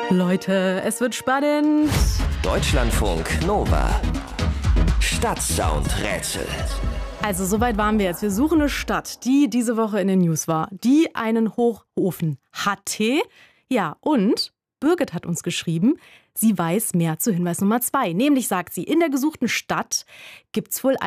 Leute, es wird spannend. Deutschlandfunk Nova. Stadtsound-Rätsel. Also, soweit waren wir jetzt. Wir suchen eine Stadt, die diese Woche in den News war, die einen Hochofen hatte. Ja, und Birgit hat uns geschrieben, sie weiß mehr zu Hinweis Nummer 2. Nämlich sagt sie, in der gesuchten Stadt gibt's wohl